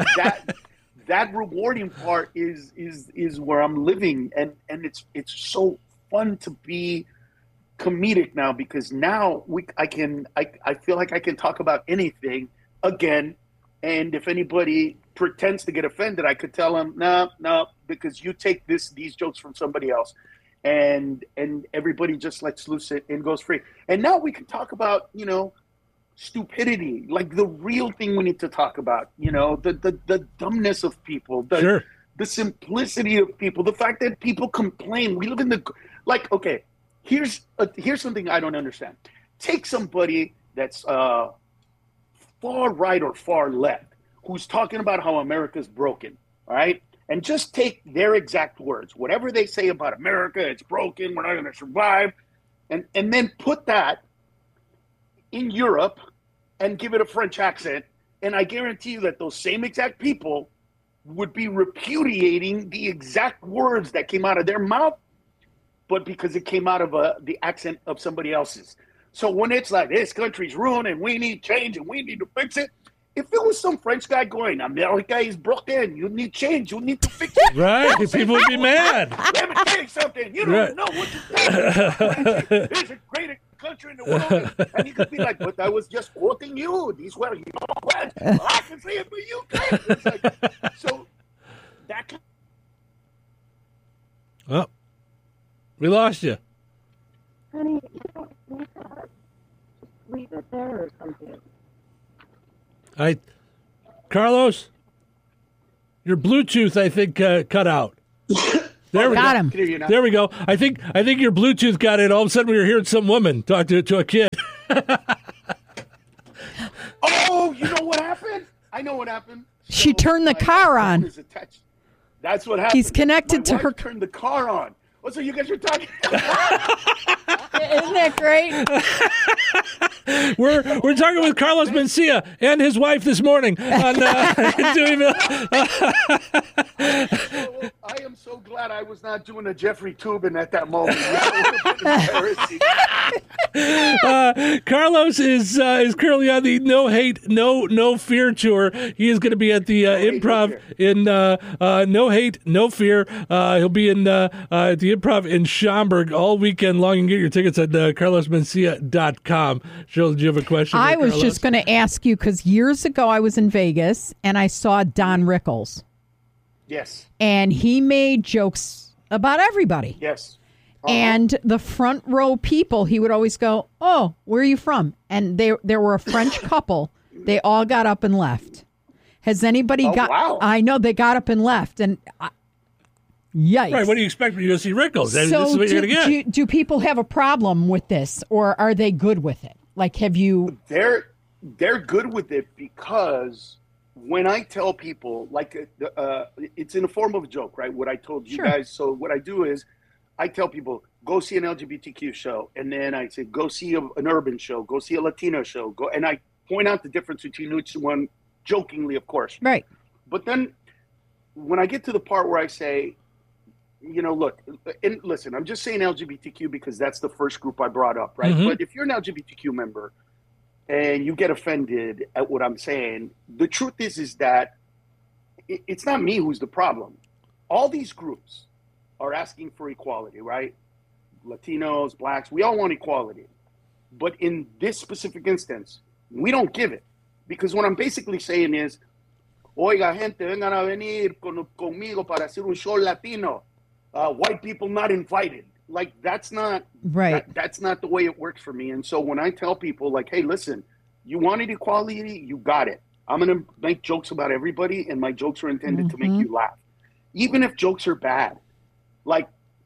that rewarding part is where I'm living, and it's so fun to be comedic now, because now I feel like I can talk about anything again, and if anybody pretends to get offended, I could tell them no, because you take these jokes from somebody else, and everybody just lets loose and goes free. And now we can talk about, stupidity, like the real thing we need to talk about, the dumbness of people, the simplicity of people, the fact that people complain. We live in okay, here's something I don't understand. Take somebody that's far right or far left who's talking about how America's broken, all right? And just take their exact words, whatever they say about America, it's broken, we're not going to survive, and then put that in Europe and give it a French accent, and I guarantee you that those same exact people would be repudiating the exact words that came out of their mouth, but because it came out of the accent of somebody else's. So when it's like, this country's ruined and we need change and we need to fix it, if it was some French guy going, America is broken, you need change, you need to fix it. Right, people would be mad. Let me tell you something, you don't know what you think. There's the greatest country in the world. And you could be like, but I was just quoting you. These were your words. I can say it, but you can't. It's like, so that. Oh, we lost you. Honey, you don't need that. Leave it there or something. Carlos, your Bluetooth, I think, cut out. There we Got go. him. Can hear you now. There we go. I think your Bluetooth got in. All of a sudden, we were hearing some woman talk to a kid. Oh, you know what happened? I know what happened. She turned the my car phone on. is attached. That's what happened. He's connected My to wife her. Turned the car on. Oh, so you guys are talking. Isn't that great? We're talking with Carlos Mencia and his wife this morning on Deweyville. I am so glad I was not doing a Jeffrey Toobin at that moment. That would have been embarrassing. Carlos is currently on the No Hate, No Fear tour. He is going to be at the Improv in No Hate, No Fear. He'll be in the Improv in Schaumburg all weekend long. You can get your tickets at carlosmencia.com. Jill, did you have a question? I was Carlos? just going to ask you because years ago I was in Vegas and I saw Don Rickles. Yes. And he made jokes about everybody. Yes. And the front row people, he would always go, "Oh, where are you from?" And there were a French couple. They all got up and left. Has anybody got? Wow. I know they got up and left. And yikes! Right. What do you expect when you go see Rickles? This So is what you're going to get. do people have a problem with this, or are they good with it? Like, have you? They're good with it because when I tell people, like, it's in the form of a joke, right? What I told you Sure. guys. So what I do is I tell people, go see an LGBTQ show. And then I say, go see an urban show, go see a Latino show. And I point out the difference between each one, jokingly, of course. Right. But then when I get to the part where I say, you know, look, and listen, I'm just saying LGBTQ because that's the first group I brought up, right? Mhm. But if you're an LGBTQ member and you get offended at what I'm saying, the truth is that it's not me who's the problem. All these groups are asking for equality, right? Latinos, blacks, we all want equality. But in this specific instance, we don't give it. Because what I'm basically saying is, oiga, gente, vengan a venir conmigo para hacer un show latino. White people not invited. Like, that's not Right. that's not the way it works for me. And so when I tell people, like, hey, listen, you wanted equality, you got it. I'm going to make jokes about everybody, and my jokes are intended to make you laugh. Even if jokes are bad. Like,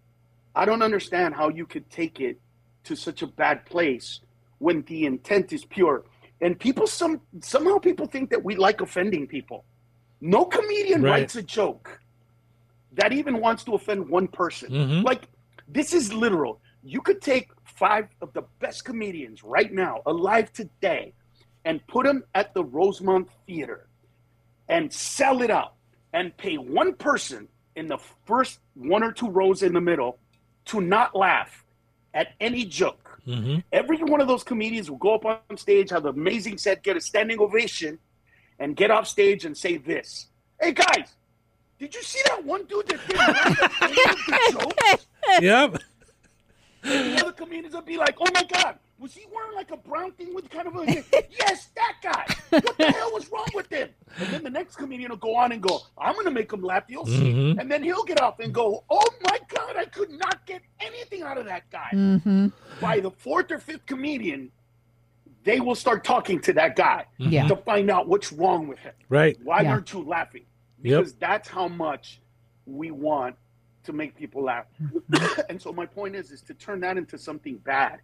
I don't understand how you could take it to such a bad place when the intent is pure. And people, somehow people think that we like offending people. No comedian Right. writes a joke that even wants to offend one person. Mhm. Like, this is literal. You could take 5 of the best comedians right now, alive today, and put them at the Rosemont Theater and sell it out and pay one person in the first 1 or 2 rows in the middle to not laugh at any joke. Mm-hmm. Every one of those comedians will go up on stage, have an amazing set, get a standing ovation, and get off stage and say this. Hey, guys, did you see that one dude that didn't laugh at any of the jokes? Yep. And the other comedians will be like, oh, my God, was he wearing like a brown thing with kind of a... Yes, that guy. What the hell was wrong with him? And then the next comedian will go on and go, I'm going to make him laugh. You'll see. Mhm. And then he'll get off and go, oh, my God, I could not get anything out of that guy. Mm-hmm. By the 4th or 5th comedian, they will start talking to that guy Yeah. to find out what's wrong with him. Right. Why Yeah. aren't you laughing? Yep. Because that's how much we want to make people laugh. And so my point is to turn that into something bad.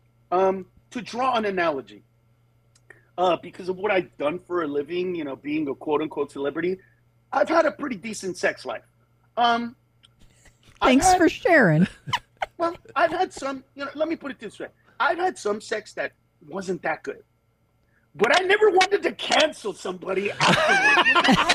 To draw an analogy, because of what I've done for a living, you know, being a quote unquote celebrity, I've had a pretty decent sex life. Thanks for sharing. Well, I've had some, you know, let me put it this way. I've had some sex that wasn't that good. But I never wanted to cancel somebody afterwards.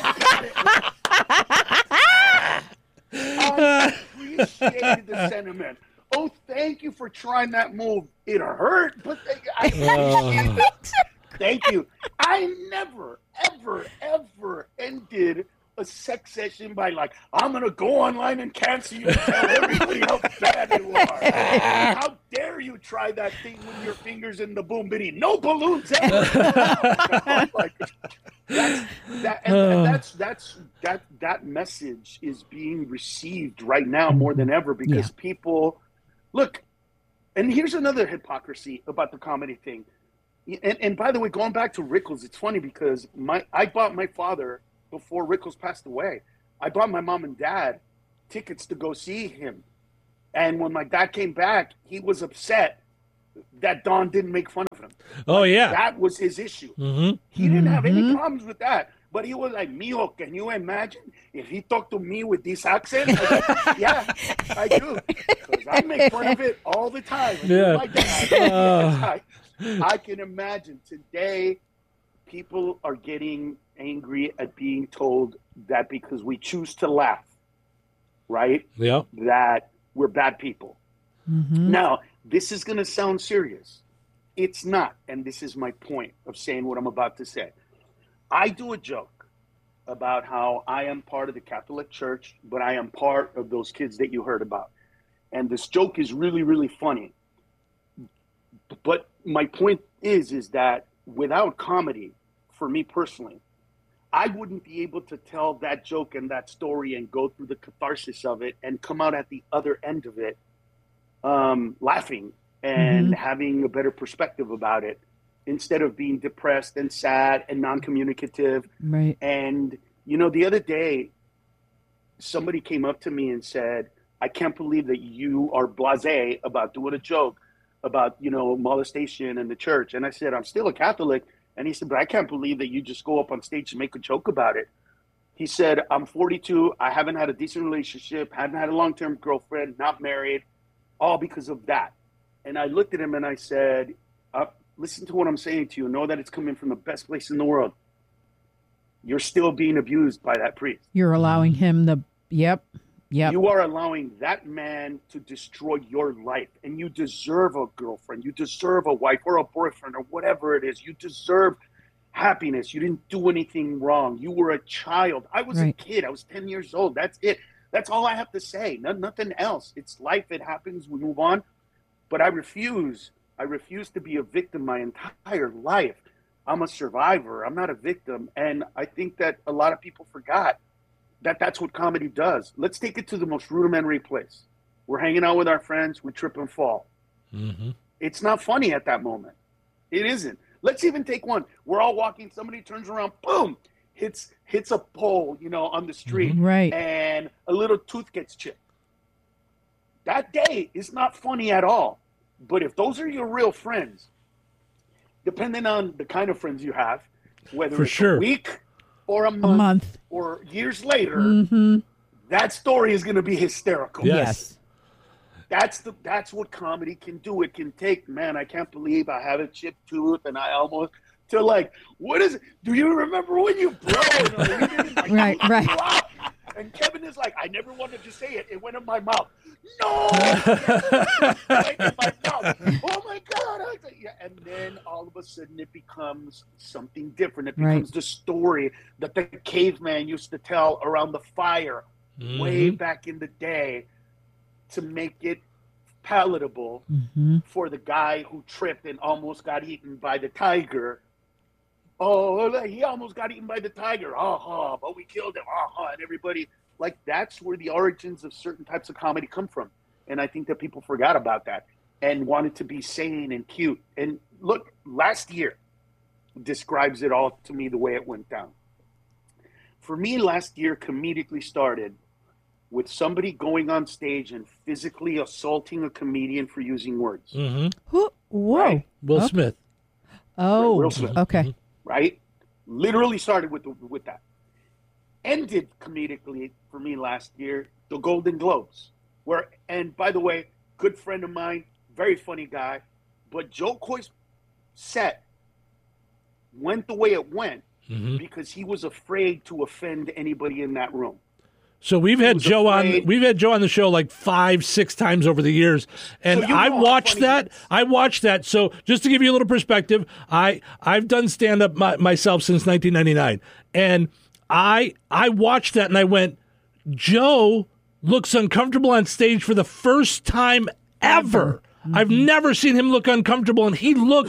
I appreciated the sentiment. Oh, thank you for trying that move. It hurt, but I appreciate it. Thank you. I never, ever, ever ended a sex session by like, I'm going to go online and cancel you and tell everybody how bad you are. How dare you try that thing with your fingers in the boom bitty? No balloons ever. Like, That message is being received right now more than ever because people look. And here's another hypocrisy about the comedy thing. And by the way, going back to Rickles, it's funny because I bought my father before Rickles passed away. I bought my mom and dad tickets to go see him. And when my dad came back, he was upset that Don didn't make fun of him. Oh, yeah. That was his issue. Mm-hmm. He didn't have any problems with that. But he was like, Mijo, can you imagine if he talked to me with this accent? I was like, yeah, I do. Because I make fun of it all the time. Yeah. My dad, I can imagine today people are getting angry at being told that because we choose to laugh, right? Yeah. That we're bad people. Mm-hmm. Now, this is going to sound serious. It's not. And this is my point of saying what I'm about to say. I do a joke about how I am part of the Catholic Church, but I am part of those kids that you heard about. And this joke is really, really funny. But my point is that without comedy, for me personally, I wouldn't be able to tell that joke and that story and go through the catharsis of it and come out at the other end of it laughing and having a better perspective about it, instead of being depressed and sad and non-communicative. Right. And, you know, the other day, somebody came up to me and said, I can't believe that you are blasé about doing a joke about, you know, molestation in the church. And I said, I'm still a Catholic. And he said, but I can't believe that you just go up on stage and make a joke about it. He said, I'm 42. I haven't had a decent relationship, haven't had a long-term girlfriend, not married, all because of that. And I looked at him and I said, listen to what I'm saying to you. Know that it's coming from the best place in the world. You're still being abused by that priest. You're allowing him the, yep. You are allowing that man to destroy your life. And you deserve a girlfriend. You deserve a wife or a boyfriend or whatever it is. You deserve happiness. You didn't do anything wrong. You were a child. I was a kid. I was 10 years old. That's it. That's all I have to say. Nothing else. It's life. It happens. We move on. But I refuse to be a victim my entire life. I'm a survivor. I'm not a victim. And I think that a lot of people forgot that that's what comedy does. Let's take it to the most rudimentary place. We're hanging out with our friends. We trip and fall. Mm-hmm. It's not funny at that moment. It isn't. Let's even take one. We're all walking. Somebody turns around. Boom. Hits a pole, you know, on the street. Right. And a little tooth gets chipped. That day is not funny at all. But if those are your real friends, depending on the kind of friends you have, whether it's a week or a month or years later, that story is going to be hysterical. Yes. That's what comedy can do. It can take, man, I can't believe I have a chipped tooth and I almost, to like, what is it? Do you remember when you broke? Right. And Kevin is like, I never wanted to say it. It went in my mouth. No! It went in my mouth. Oh my God. And then all of a sudden it becomes something different. It becomes the story that the caveman used to tell around the fire way back in the day to make it palatable for the guy who tripped and almost got eaten by the tiger. Oh, he almost got eaten by the tiger. But we killed him. And everybody, like, that's where the origins of certain types of comedy come from. And I think that people forgot about that and wanted to be sane and cute. And look, last year describes it all to me the way it went down. For me, last year comedically started with somebody going on stage and physically assaulting a comedian for using words. Whoa. Right? Will Smith. Oh, Will Smith. Okay. Right? Literally started with that. Ended comedically for me last year, the Golden Globes. And by the way, good friend of mine, very funny guy, but Joe Coy's set went the way it went because he was afraid to offend anybody in that room. So we've had Joe on. We've had Joe on the show like 5-6 times over the years, and I watched that. I watched that. So just to give you a little perspective, I've done stand up myself since 1999, and I watched that and I went, Joe looks uncomfortable on stage for the first time ever. I've never seen him look uncomfortable, and he looks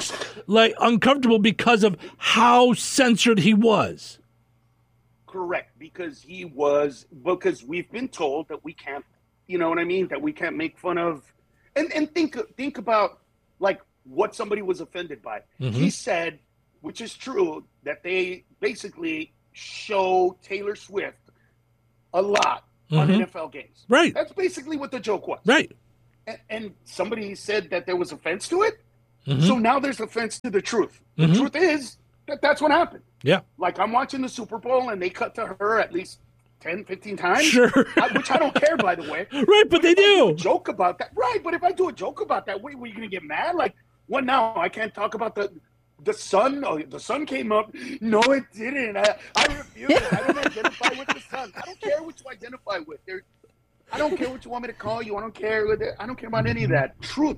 like uncomfortable because of how censored he was. Correct, because we've been told that we can't, you know what I mean, that we can't make fun of, and think about like what somebody was offended by. He said, which is true, that they basically show Taylor Swift a lot on NFL games. Right. That's basically what the joke was. Right. And somebody said that there was offense to it. So now there's offense to the truth. The truth is that that's what happened. Yeah. Like I'm watching the Super Bowl and they cut to her at least 10, 15 times. Sure. Which I don't care, by the way. Right, but they do. Joke about that. Right, but if I do a joke about that, were you going to get mad? Like, what now? I can't talk about the sun? Oh, the sun came up. No, it didn't. I refuse. I don't identify with the sun. I don't care what you identify with. I don't care what you want me to call you. I don't care. I don't care about any of that. Truth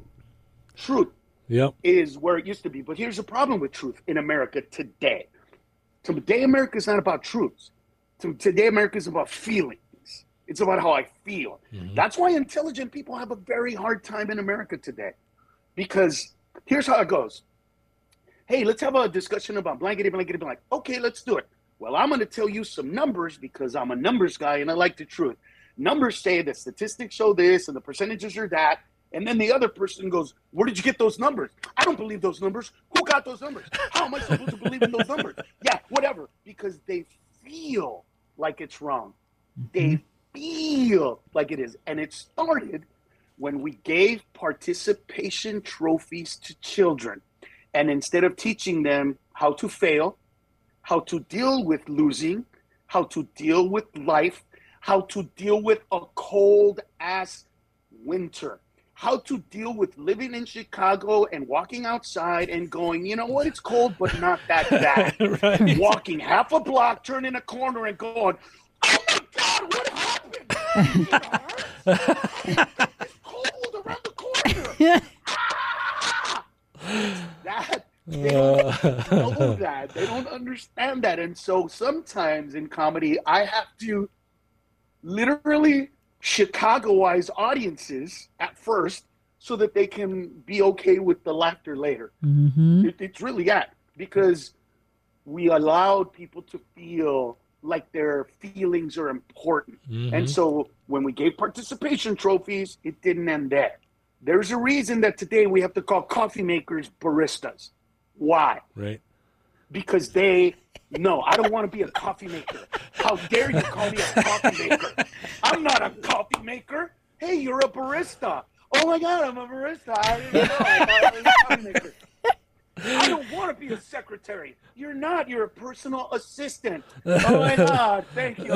is where it used to be. But here's the problem with truth in America today. Today, America is not about truths. Today, America is about feelings. It's about how I feel. That's why intelligent people have a very hard time in America today. Because here's how it goes. Hey, let's have a discussion about blankety, blankety, blank. Okay, let's do it. Well, I'm going to tell you some numbers because I'm a numbers guy and I like the truth. Numbers say that statistics show this and the percentages are that. And then the other person goes, where did you get those numbers? I don't believe those numbers. Who got those numbers? How am I supposed to believe in those numbers? Yeah, whatever. Because they feel like it's wrong. They feel like it is. And it started when we gave participation trophies to children. And instead of teaching them how to fail, how to deal with losing, how to deal with life, how to deal with a cold-ass winter, how to deal with living in Chicago and walking outside and going, you know what, it's cold, but not that bad. Right. Walking half a block, turning a corner and going, oh my God, what happened? It's cold around the corner. They don't know that. They don't understand that. And so sometimes in comedy, I have to literally Chicagoize audiences at first so that they can be okay with the laughter later. It's really that, because we allowed people to feel like their feelings are important. And so when we gave participation trophies, it didn't end there. There's a reason that today we have to call coffee makers baristas. Why? Right. Because no, I don't want to be a coffee maker. How dare you call me a coffee maker? I'm not a coffee maker. Hey, you're a barista. Oh my God, I'm a barista. I didn't know I was a coffee maker. I don't want to be a secretary. You're not. You're a personal assistant. Oh my God, thank you.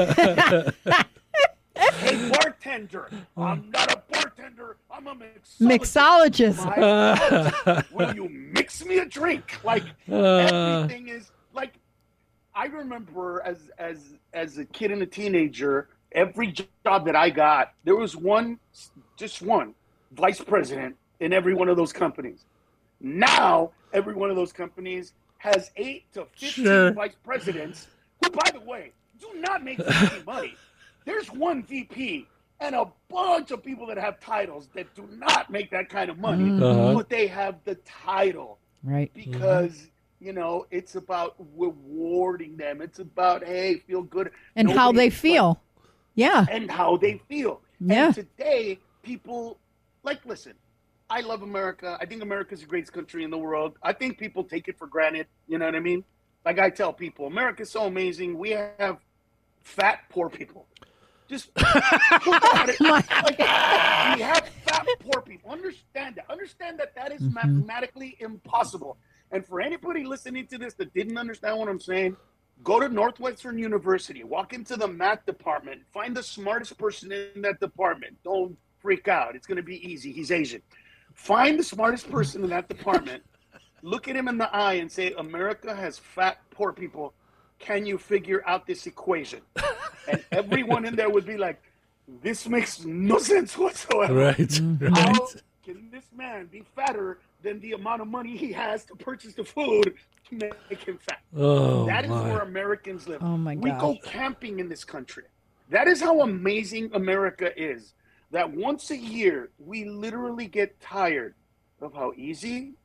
Hey, bartender. I'm not a bartender. I'm a mixologist. Will you mix me a drink? Like, everything is like, I remember as a kid and a teenager, every job that I got, there was just one vice president in every one of those companies. Now, every one of those companies has 8 to 15 vice presidents who, by the way, do not make any money. There's one VP and a bunch of people that have titles that do not make that kind of money, but they have the title. Right. Because, you know, it's about rewarding them. It's about, hey, feel good. And how they feel. Yeah. And how they feel. Yeah. And today, people, like, listen, I love America. I think America's the greatest country in the world. I think people take it for granted. You know what I mean? Like I tell people, America's so amazing. We have fat, poor people. Just look at it. Like, we have fat, poor people. Understand that. Understand that that is mathematically impossible. And for anybody listening to this that didn't understand what I'm saying, go to Northwestern University, walk into the math department, find the smartest person in that department. Don't freak out. It's going to be easy. He's Asian. Find the smartest person in that department, look at him in the eye and say, America has fat, poor people. Can you figure out this equation? And everyone in there would be like, this makes no sense whatsoever. Right. How can this man be fatter than the amount of money he has to purchase the food to make him fat? That is where Americans live. Oh my We gosh. go camping in this country. That is how amazing America is. That once a year, we literally get tired of how easy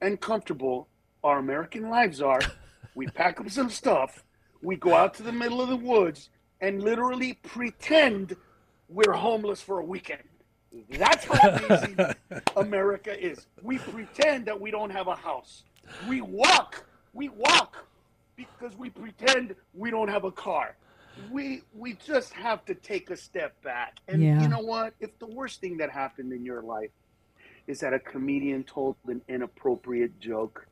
and comfortable our American lives are, we pack up some stuff, we go out to the middle of the woods, and literally pretend we're homeless for a weekend. That's how amazing America is. We pretend that we don't have a house. We walk because we pretend we don't have a car. We just have to take a step back. And you know what? If the worst thing that happened in your life is that a comedian told an inappropriate joke,